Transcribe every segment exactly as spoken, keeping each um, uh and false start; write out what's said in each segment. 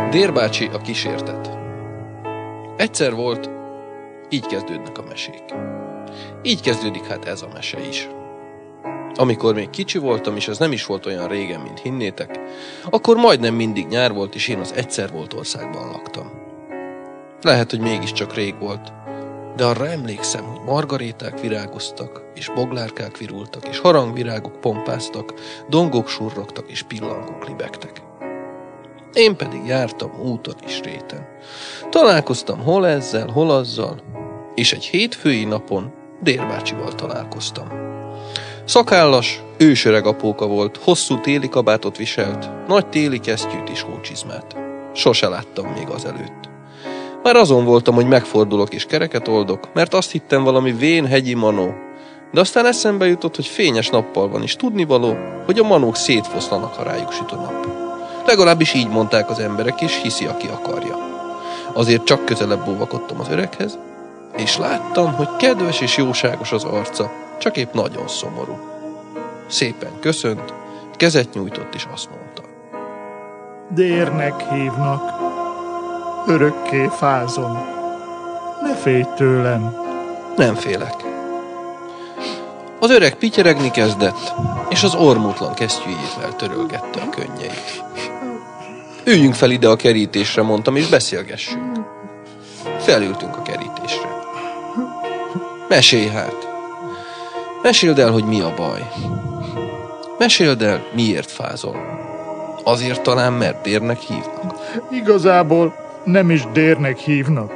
Dér bácsi a kísértet. Egyszer volt, így kezdődnek a mesék. Így kezdődik hát ez a mese is. Amikor még kicsi voltam, és ez nem is volt olyan régen, mint hinnétek, akkor majdnem mindig nyár volt, és én az Egyszer volt országban laktam. Lehet, hogy mégiscsak rég volt, de arra emlékszem, hogy margaréták virágoztak, és boglárkák virultak, és harangvirágok pompáztak, dongok surrogtak, és pillangók libegtek. Én pedig jártam úton és réten. Találkoztam hol ezzel, hol azzal, és egy hétfői napon Dér bácsival találkoztam. Szakállas, ősöreg apóka volt, hosszú téli kabátot viselt, nagy téli kesztyűt és hócsizmát. Sose láttam még azelőtt. Már azon voltam, hogy megfordulok és kereket oldok, mert azt hittem valami vén hegyi manó, de aztán eszembe jutott, hogy fényes nappal van, és tudnivaló, hogy a manók szétfoszlanak, ha rájuk süt a nap. Legalábbis így mondták az emberek, és hiszi, aki akarja. Azért csak közelebb óvakodtam az öreghez, és láttam, hogy kedves és jóságos az arca, csak épp nagyon szomorú. Szépen köszönt, kezet nyújtott, és azt mondta. Dérnek hívnak, örökké fázom, ne félj tőlem. Nem félek. Az öreg pityeregni kezdett, és az ormótlan kesztyűjével törölgette a könnyeit. Üljünk fel ide a kerítésre, mondtam, és beszélgessünk. Felültünk a kerítésre. Mesélj hát. Meséld el, hogy mi a baj. Meséld el, miért fázol. Azért talán, mert Dérnek hívnak. Igazából nem is Dérnek hívnak.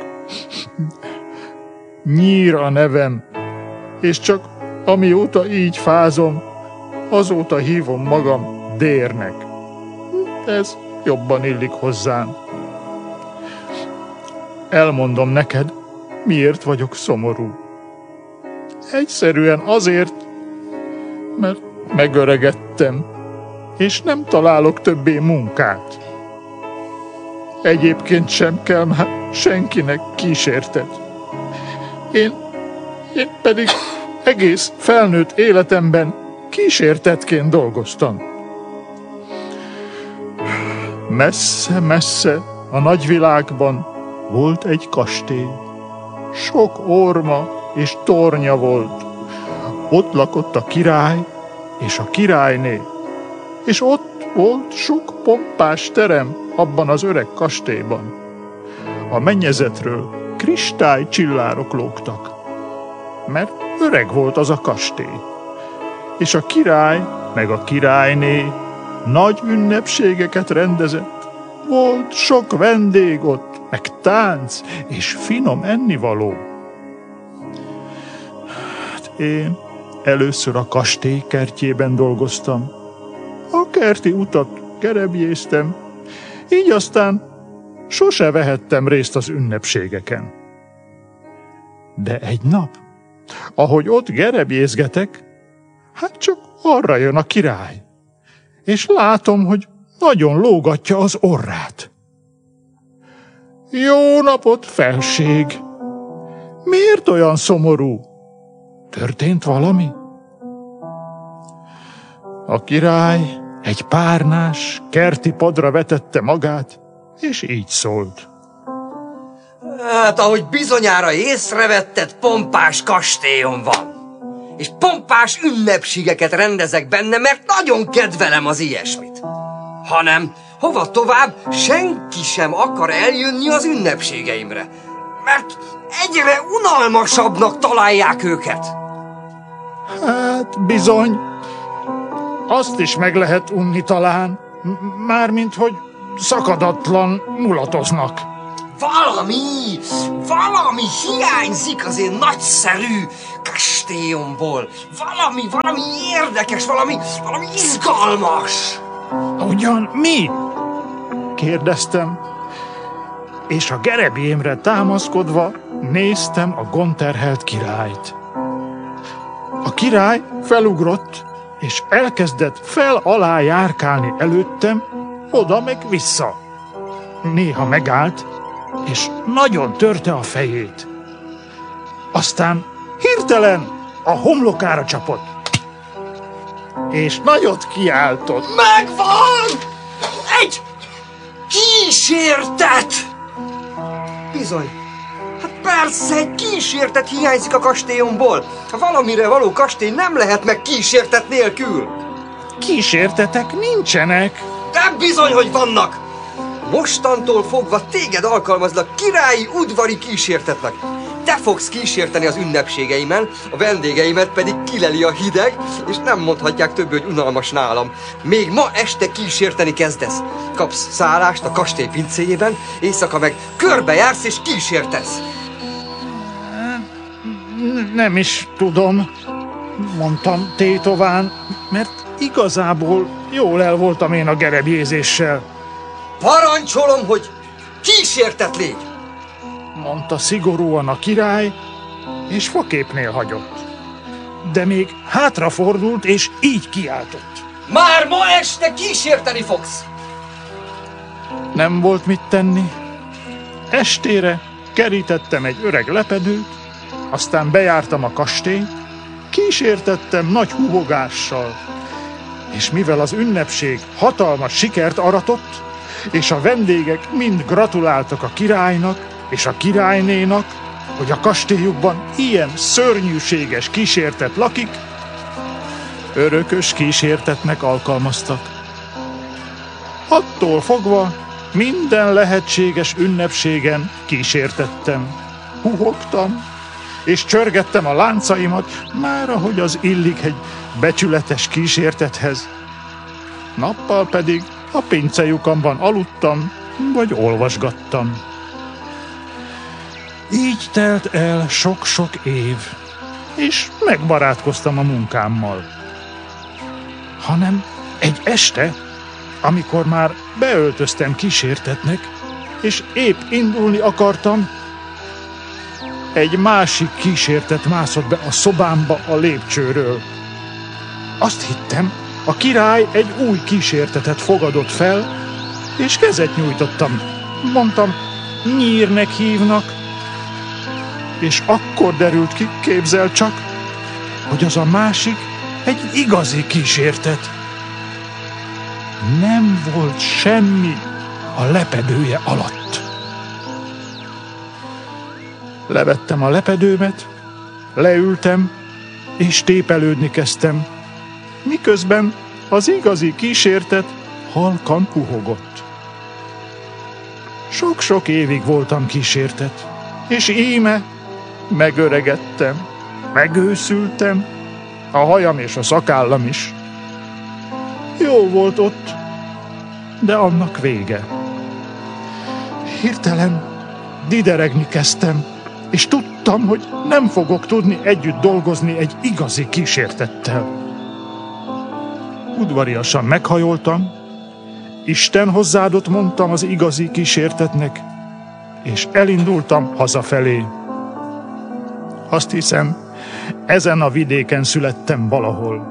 Nyír a nevem, és csak amióta így fázom, azóta hívom magam Dérnek. Ez jobban illik hozzám. Elmondom neked, miért vagyok szomorú. Egyszerűen azért, mert megöregedtem, és nem találok többé munkát. Egyébként sem kell már senkinek kísértet. Én, én pedig egész felnőtt életemben kísértetként dolgoztam. Messze-messze a nagyvilágban volt egy kastély. Sok orma és tornya volt. Ott lakott a király és a királyné, és ott volt sok pompás terem abban az öreg kastélyban. A mennyezetről kristálycsillárok lógtak, mert öreg volt az a kastély. És a király meg a királyné nagy ünnepségeket rendezett. Volt sok vendég ott, meg tánc és finom ennivaló. Hát én először a kastély kertjében dolgoztam. A kerti utat gerebjéztem, így aztán sose vehettem részt az ünnepségeken. De egy nap, ahogy ott gerebjézgetek, hát csak arra jön a király, és látom, hogy nagyon lógatja az orrát. Jó napot, felség! Miért olyan szomorú? Történt valami? A király egy párnás, kerti padra vetette magát, és így szólt. Hát, ahogy bizonyára észrevetted, pompás kastélyom van. És pompás ünnepségeket rendezek benne, mert nagyon kedvelem az ilyesmit. Hanem, hova tovább, senki sem akar eljönni az ünnepségeimre, mert egyre unalmasabbnak találják őket. Hát bizony, azt is meg lehet unni talán, mármint hogy szakadatlan mulatoznak. Valami, valami hiányzik az én nagyszerű kastélyomból. Valami, valami érdekes, valami, valami izgalmas. Ugyan mi? Kérdeztem, és a gerebjémre támaszkodva néztem a gonterhelt királyt. A király felugrott, és elkezdett fel-alá járkálni előttem, oda meg vissza. Néha megállt, és nagyon törte a fejét. Aztán hirtelen a homlokára csapott, és nagyot kiáltott. Megvan! Egy, Kísértet! Bizony. Hát persze, egy kísértet hiányzik a kastélyomból. Valamire való kastély nem lehet meg kísértet nélkül. Kísértetek nincsenek. De bizony, hogy vannak. Mostantól fogva téged alkalmazlak királyi udvari kísértetnek. Te fogsz kísérteni az ünnepségeimen, a vendégeimet pedig kileli a hideg, és nem mondhatják több, hogy unalmas nálam. Még ma este kísérteni kezdesz. Kapsz szállást a kastély pincéjében, éjszaka meg körbejársz és kísértesz. Nem is tudom, mondtam tétován, mert igazából jól el voltam én a gerebjézéssel. Parancsolom, hogy kísértet légy! Mondta szigorúan a király, és faképnél hagyott. De még hátrafordult, és így kiáltott. Már ma este kísérteni fogsz! Nem volt mit tenni. Estére kerítettem egy öreg lepedőt, aztán bejártam a kastélyt, kísértettem nagy húvogással, és mivel az ünnepség hatalmas sikert aratott, és a vendégek mind gratuláltak a királynak és a királynénak, hogy a kastélyukban ilyen szörnyűséges kísértet lakik, örökös kísértetnek alkalmaztak. Attól fogva minden lehetséges ünnepségen kísértettem, huhogtam, és csörgettem a láncaimat, már ahogy az illik egy becsületes kísértethez. Nappal pedig a pincelyukamban aludtam, vagy olvasgattam. Így telt el sok-sok év, és megbarátkoztam a munkámmal. Hanem egy este, amikor már beöltöztem kísértetnek, és épp indulni akartam, egy másik kísértet mászott be a szobámba a lépcsőről. Azt hittem, a király egy új kísértetet fogadott fel, és kezet nyújtottam. Mondtam, Nyírnek hívnak. És akkor derült ki, képzel csak, hogy az a másik egy igazi kísértet. Nem volt semmi a lepedője alatt. Levettem a lepedőmet, leültem, és tépelődni kezdtem, miközben az igazi kísértet halkan puhogott. Sok-sok évig voltam kísértet, és íme megöregedtem, megőszültem, a hajam és a szakállam is. Jó volt ott, de annak vége. Hirtelen dideregni kezdtem, és tudtam, hogy nem fogok tudni együtt dolgozni egy igazi kísértettel. Udvariasan meghajoltam, Isten hozzáadott, mondtam az igazi kísértetnek, és elindultam hazafelé. Azt hiszem, ezen a vidéken születtem valahol.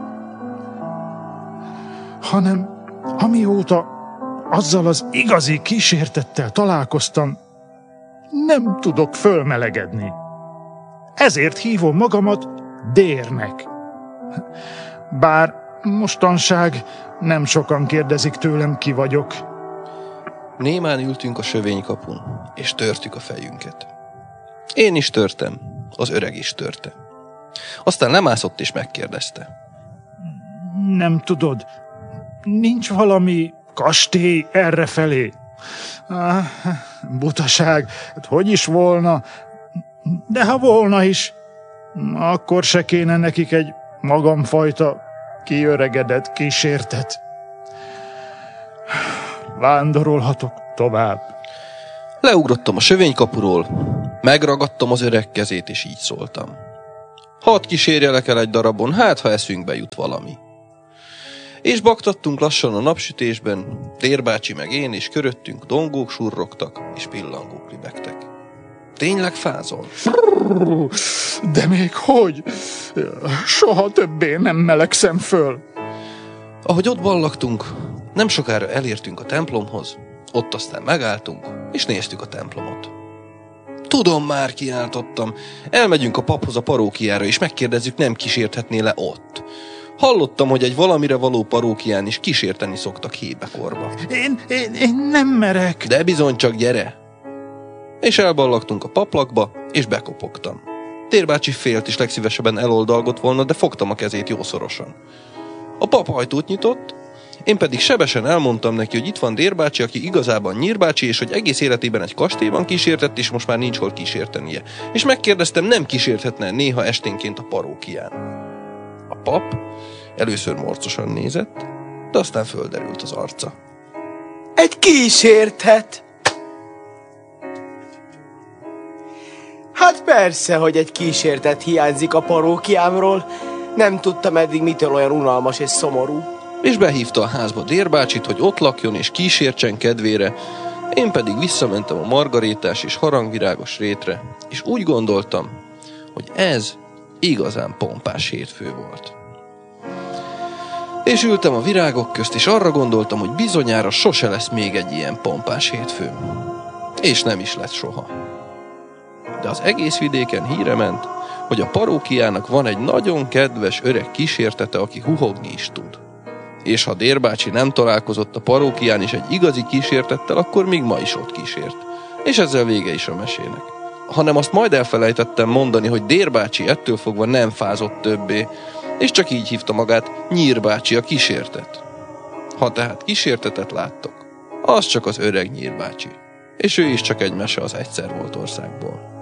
Hanem amióta azzal az igazi kísértettel találkoztam, nem tudok fölmelegedni. Ezért hívom magamat Dérnek. Bár mostanság nem sokan kérdezik tőlem, ki vagyok. Némán ültünk a sövénykapun, és törtük a fejünket. Én is törtem, az öreg is törte. Aztán lemászott és megkérdezte. Nem tudod, nincs valami kastély errefelé? Ah, butaság, hát hogy is volna? De ha volna is, akkor se kéne nekik egy magamfajta kiöregedett kísértet. Vándorolhatok tovább. Leugrottam a sövénykapuról, megragadtam az öreg kezét, és így szóltam. Hadd kísérjelek el egy darabon, hát ha eszünkbe jut valami. És baktattunk lassan a napsütésben, Dérbácsi meg én, és köröttünk dongók surrogtak, és pillangók libegtek. Tényleg fázol? De még hogy? Soha többé nem melegszem föl. Ahogy ott ballagtunk, nem sokára elértünk a templomhoz, ott aztán megálltunk, és néztük a templomot. Tudom már, kiáltottam, elmegyünk a paphoz a parókiára, és megkérdezzük, nem kísérthetné le ott. Hallottam, hogy egy valamire való parókián is kísérteni szoktak hébekorba. Én, én, én nem merek. De bizony, csak gyere! És elballagtunk a paplakba, és bekopogtam. Dérbácsi félt is legszívesebben eloldalgott volna, de fogtam a kezét jó szorosan. A pap ajtót nyitott, én pedig sebesen elmondtam neki, hogy itt van Dérbácsi, aki igazában Nyírbácsi, és hogy egész életében egy kastélyban kísértett, és most már nincs hol kísértenie. És megkérdeztem, nem kísérthetne néha esténként a parókián. A pap először morcosan nézett, de aztán földerült az arca. Egy kísértet! Hát persze, hogy egy kísértet hiányzik a parókiámról. Nem tudtam eddig, mitől olyan unalmas és szomorú. És behívta a házba Dérbácsit, hogy ott lakjon és kísértsen kedvére, én pedig visszamentem a margarétás és harangvirágos rétre, és úgy gondoltam, hogy ez igazán pompás hétfő volt. És ültem a virágok közt, és arra gondoltam, hogy bizonyára sose lesz még egy ilyen pompás hétfő. És nem is lett soha. De az egész vidéken híre ment, hogy a parókiának van egy nagyon kedves öreg kísértete, aki huhogni is tud. És ha Dérbácsi nem találkozott a parókián is egy igazi kísértettel, akkor még ma is ott kísért. És ezzel vége is a mesének. Hanem azt majd elfelejtettem mondani, hogy Dérbácsi ettől fogva nem fázott többé, és csak így hívta magát Nyírbácsi a kísértet. Ha tehát kísértetet láttok, az csak az öreg Nyírbácsi. És ő is csak egy mese az Egyszer volt országból.